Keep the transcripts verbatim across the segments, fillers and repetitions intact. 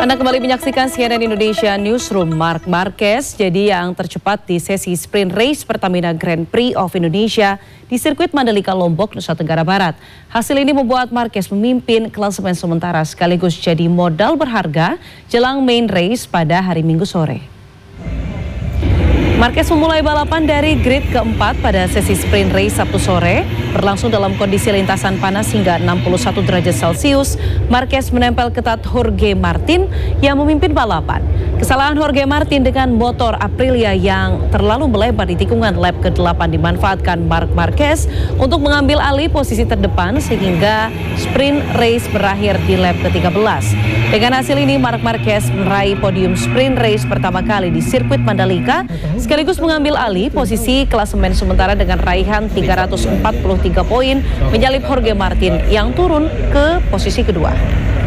Anda kembali menyaksikan C N N Indonesia Newsroom. Marc Marquez jadi yang tercepat di sesi sprint race Pertamina Grand Prix of Indonesia di sirkuit Mandalika, Lombok, Nusa Tenggara Barat. Hasil ini membuat Marquez memimpin klasemen sementara sekaligus jadi modal berharga jelang main race pada hari Minggu sore. Marquez memulai balapan dari grid keempat pada sesi sprint race Sabtu sore. Berlangsung dalam kondisi lintasan panas hingga enam puluh satu derajat Celcius. Marquez menempel ketat Jorge Martin yang memimpin balapan. Kesalahan Jorge Martin dengan motor Aprilia yang terlalu melebar di tikungan lap ke delapan dimanfaatkan Marc Marquez untuk mengambil alih posisi terdepan sehingga sprint race berakhir di lap ke tiga belas. Dengan hasil ini Marc Marquez meraih podium sprint race pertama kali di sirkuit Mandalika sekaligus mengambil alih posisi klasemen sementara dengan raihan tiga ratus empat puluh tiga poin menyalip Jorge Martin yang turun ke posisi kedua.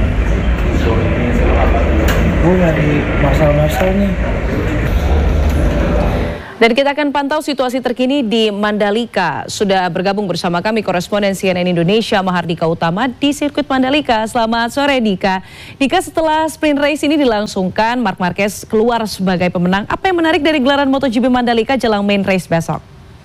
Dan kita akan pantau situasi terkini di Mandalika. Sudah bergabung bersama kami koresponden C N N Indonesia Mahardika Utama di sirkuit Mandalika. Selamat sore Dika. Dika, setelah sprint race ini dilangsungkan, Marc Marquez keluar sebagai pemenang. Apa yang menarik dari gelaran MotoGP Mandalika jelang main race besok?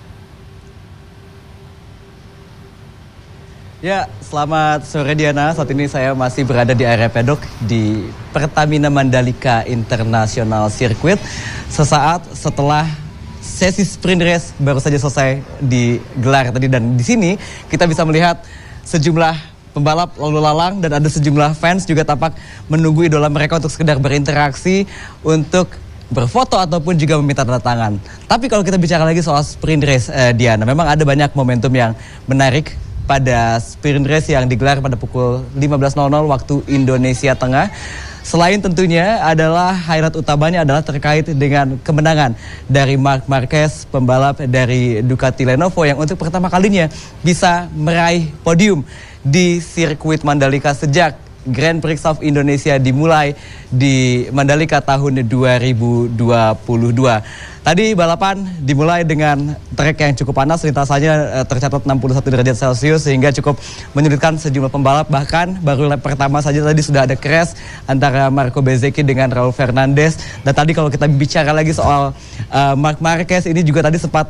Ya, selamat sore Diana. Saat ini saya masih berada di area pedok di Pertamina Mandalika International Circuit. Sesaat setelah sesi sprint race baru saja selesai digelar tadi, dan di sini kita bisa melihat sejumlah pembalap lalu lalang dan ada sejumlah fans juga tampak menunggu idola mereka untuk sekedar berinteraksi untuk berfoto ataupun juga meminta tanda tangan. Tapi kalau kita bicara lagi soal sprint race, eh, Diana, memang ada banyak momentum yang menarik pada sprint race yang digelar pada pukul lima belas waktu Indonesia Tengah. Selain tentunya adalah highlight utamanya adalah terkait dengan kemenangan dari Marc Marquez, pembalap dari Ducati Lenovo yang untuk pertama kalinya bisa meraih podium di sirkuit Mandalika sejak Grand Prix of Indonesia dimulai di Mandalika tahun dua ribu dua puluh dua. Tadi balapan dimulai dengan trek yang cukup panas, lintasannya tercatat enam puluh satu derajat Celcius sehingga cukup menyulitkan sejumlah pembalap. Bahkan baru lap pertama saja tadi sudah ada crash antara Marco Bezzecchi dengan Raul Fernandez. Dan tadi kalau kita bicara lagi soal uh, Marc Marquez, ini juga tadi sempat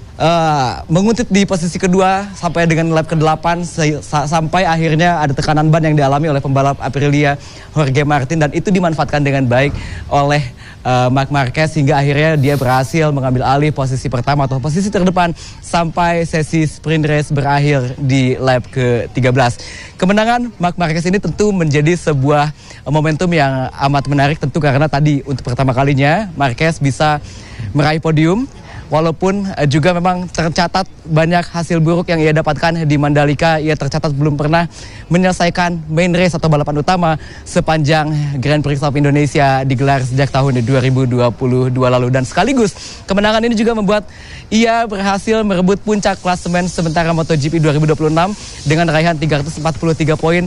Uh, menguntit di posisi kedua sampai dengan lap ke delapan sampai akhirnya ada tekanan ban yang dialami oleh pembalap Aprilia Jorge Martin, dan itu dimanfaatkan dengan baik oleh uh, Marc Marquez hingga akhirnya dia berhasil mengambil alih posisi pertama atau posisi terdepan sampai sesi sprint race berakhir di lap ke tiga belas. Kemenangan Marc Marquez ini tentu menjadi sebuah momentum yang amat menarik tentu karena tadi untuk pertama kalinya Marquez bisa meraih podium. Walaupun juga memang tercatat banyak hasil buruk yang ia dapatkan di Mandalika, ia tercatat belum pernah menyelesaikan main race atau balapan utama sepanjang Grand Prix of Indonesia digelar sejak tahun dua ribu dua puluh dua lalu. Dan sekaligus kemenangan ini juga membuat ia berhasil merebut puncak klasemen sementara MotoGP dua ribu dua puluh enam dengan raihan tiga ratus empat puluh tiga poin,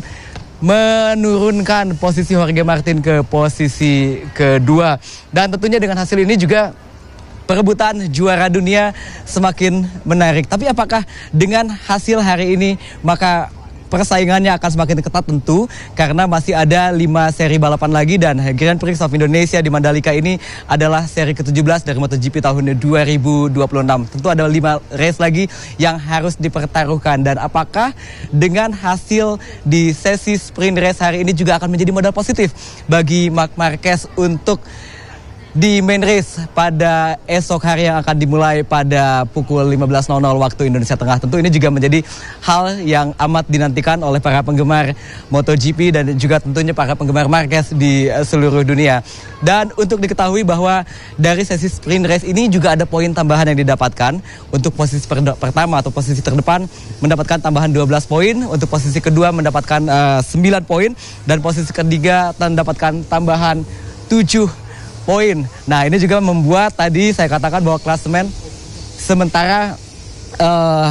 menurunkan posisi Jorge Martin ke posisi kedua. Dan tentunya dengan hasil ini juga perebutan juara dunia semakin menarik. Tapi apakah dengan hasil hari ini maka persaingannya akan semakin ketat? Tentu, karena masih ada lima seri balapan lagi dan Grand Prix of Indonesia di Mandalika ini adalah seri ke tujuh belas dari MotoGP tahun dua ribu dua puluh enam. Tentu ada lima race lagi yang harus dipertaruhkan, dan apakah dengan hasil di sesi sprint race hari ini juga akan menjadi modal positif bagi Marc Marquez untuk di main race pada esok hari yang akan dimulai pada pukul lima belas waktu Indonesia Tengah. Tentu ini juga menjadi hal yang amat dinantikan oleh para penggemar MotoGP dan juga tentunya para penggemar Marquez di seluruh dunia. Dan untuk diketahui bahwa dari sesi sprint race ini juga ada poin tambahan yang didapatkan. Untuk posisi pertama atau posisi terdepan mendapatkan tambahan dua belas poin, untuk posisi kedua mendapatkan uh, sembilan poin, dan posisi ketiga mendapatkan tambahan tujuh poin. Nah, ini juga membuat tadi saya katakan bahwa klasemen sementara uh,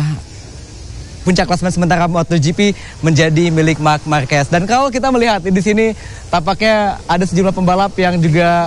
puncak klasemen sementara MotoGP menjadi milik Marc Marquez. Dan kalau kita melihat di sini tampaknya ada sejumlah pembalap yang juga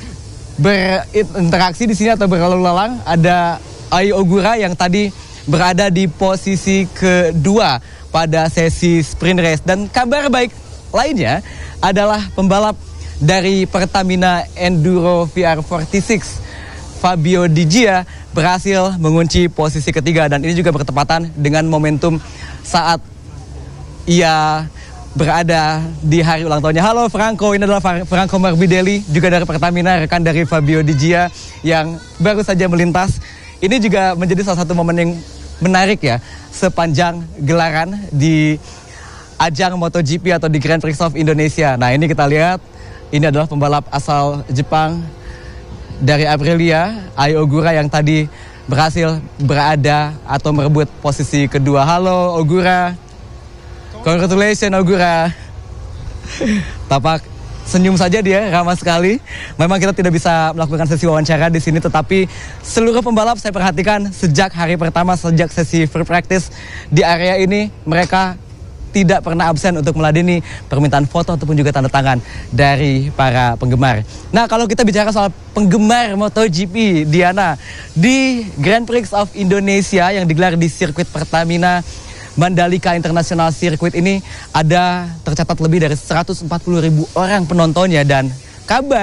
berinteraksi di sini atau berlalu lalang. Ada Ai Ogura yang tadi berada di posisi kedua pada sesi sprint race, dan kabar baik lainnya adalah pembalap dari Pertamina Enduro V R empat puluh enam, Fabio Di Gia, berhasil mengunci posisi ketiga. Dan ini juga bertepatan dengan momentum saat ia berada di hari ulang tahunnya. Halo Franco, ini adalah Franco Morbidelli, juga dari Pertamina, rekan dari Fabio Di Gia yang baru saja melintas. Ini juga menjadi salah satu momen yang menarik ya, sepanjang gelaran di ajang MotoGP atau di Grand Prix of Indonesia. Nah ini kita lihat, ini adalah pembalap asal Jepang dari Aprilia, Ai Ogura, yang tadi berhasil berada atau merebut posisi kedua. Halo Ogura, congratulations Ogura. Tapak senyum saja dia, ramah sekali. Memang kita tidak bisa melakukan sesi wawancara di sini, tetapi seluruh pembalap saya perhatikan sejak hari pertama, sejak sesi free practice di area ini, mereka tidak pernah absen untuk meladeni permintaan foto ataupun juga tanda tangan dari para penggemar. Nah, kalau kita bicara soal penggemar MotoGP, Diana, di Grand Prix of Indonesia yang digelar di sirkuit Pertamina Mandalika International Circuit ini ada tercatat lebih dari seratus empat puluh ribu orang penontonnya, dan kabar